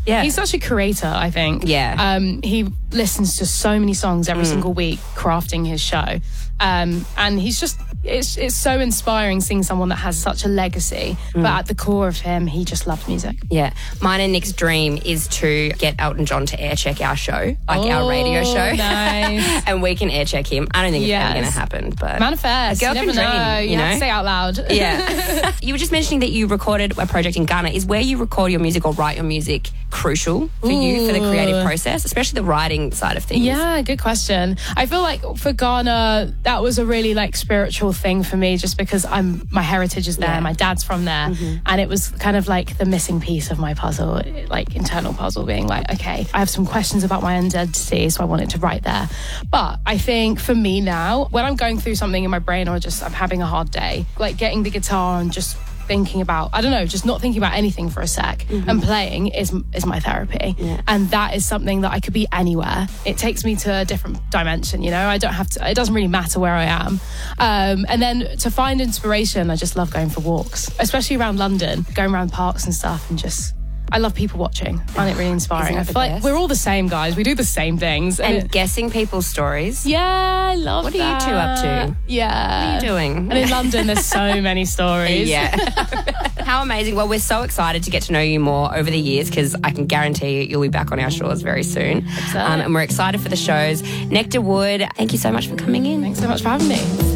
Yeah. He's such a creator, I think. Yeah. He listens to so many songs every single week, crafting his show. And he's just, it's so inspiring seeing someone that has such a legacy, but at the core of him, he just loves music. Yeah. Mine and Nick's dream is to get Elton John to air check our show, like our radio show. Nice. And we can air check him. I don't think it's ever Yes. going to happen, but Manifest. a girl You can never know. dream, You have to say out loud. Yeah. You were just mentioning that you recorded a project in Ghana. Is where you record your music or write your music crucial for you for the creative process, especially the writing side of things? Yeah, good question. I feel like for Ghana, that was a really like spiritual thing for me, just because my heritage is there, Yeah. my dad's from there, and it was kind of like the missing piece of my puzzle, like internal puzzle, being like, okay, I have some questions about my identity, so I wanted to write there. But I think for me now, when I'm going through something in my brain or just I'm having a hard day, like getting the guitar and just thinking about, I don't know, just not thinking about anything for a sec and playing is my therapy. Yeah. And that is something that I could be anywhere. It takes me to a different dimension, you know? I don't have to, it doesn't really matter where I am. And then to find inspiration, I just love going for walks, especially around London, going around parks and stuff, and just, I love people watching. I find it really inspiring. Isn't it I the feel like best? we're all the same, guys. We do the same things. And guessing people's stories. yeah, I love What are you two up to? Yeah. What are you doing? And in London, there's so many stories. Yeah. How amazing. Well, we're so excited to get to know you more over the years, because I can guarantee you'll be back on our shores very soon. And we're excited for the shows. Nectar Wood, thank you so much for coming in. Thanks so much for having me.